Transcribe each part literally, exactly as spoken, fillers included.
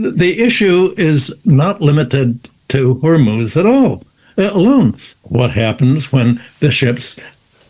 the issue is not limited to Hormuz at all, uh, alone. What happens when the ships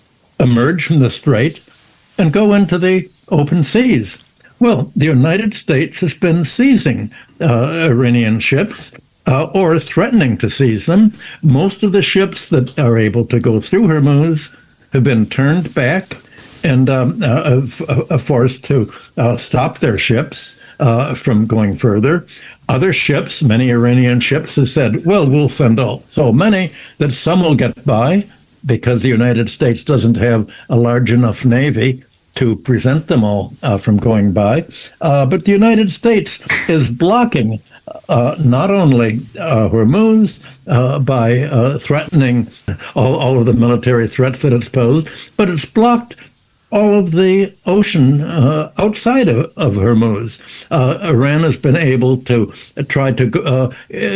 emerge from the strait and go into the open seas? Well, the United States has been seizing uh, Iranian ships uh, or threatening to seize them. Most of the ships that are able to go through Hormuz have been turned back and um, uh, uh, forced to uh, stop their ships uh, from going further. Other ships, many Iranian ships, have said, well, we'll send all so many that some will get by because the United States doesn't have a large enough navy to present them all uh, from going by. Uh, but the United States is blocking uh, not only uh, Hormuz uh, by uh, threatening all, all of the military threats that it's posed, but it's blocked all of the ocean uh, outside of, of Hormuz. Uh, Iran has been able to try to uh,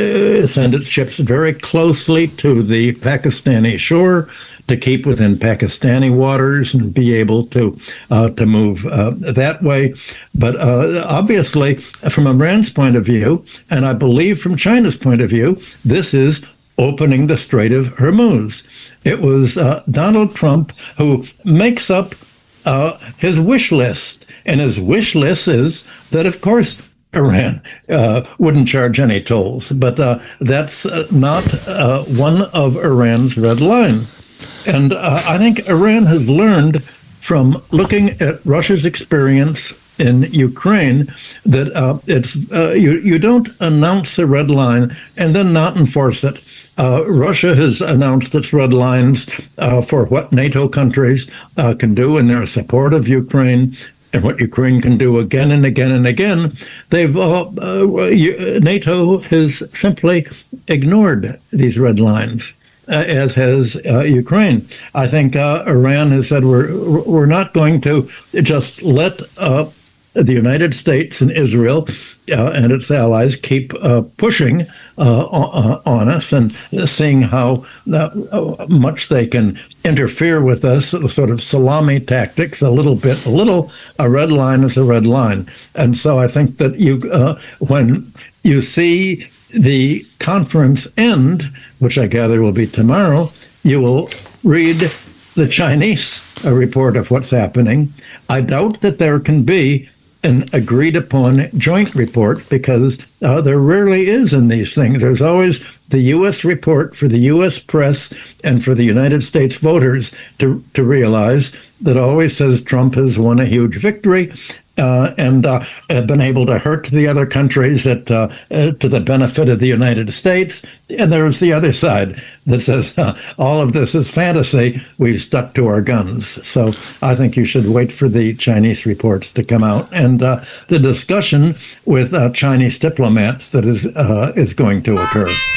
send its ships very closely to the Pakistani shore to keep within Pakistani waters and be able to uh, to move uh, that way. But uh, obviously, from Iran's point of view, and I believe from China's point of view, this is opening the Strait of Hormuz. It was uh, Donald Trump who makes up Uh, his wish list. And his wish list is that, of course, Iran uh, wouldn't charge any tolls. But uh, that's uh, not uh, one of Iran's red lines. And uh, I think Iran has learned from looking at Russia's experience in Ukraine that uh, it's uh, you, you don't announce a red line and then not enforce it. Uh, Russia has announced its red lines uh, for what NATO countries uh, can do in their support of Ukraine and what Ukraine can do again and again and again. They've uh, uh, NATO has simply ignored these red lines. Uh, as has uh, Ukraine. I think uh, Iran has said we're we're not going to just let uh, the United States and Israel uh, and its allies keep uh, pushing uh, on, on us and seeing how uh, much they can interfere with us, sort of salami tactics, a little bit, a little. A red line is a red line, and so I think that you uh, when you see the conference end, which I gather will be tomorrow, you will read the Chinese report of what's happening. I doubt that there can be an agreed upon joint report because uh, there rarely is in these things. There's always the U S report for the U S press and for the United States voters to, to realize that always says Trump has won a huge victory. Uh, and uh, have been able to hurt the other countries at, uh, uh, to the benefit of the United States. And there's the other side that says uh, all of this is fantasy. We've stuck to our guns. So I think you should wait for the Chinese reports to come out and uh, the discussion with uh, Chinese diplomats that is uh, is going to occur.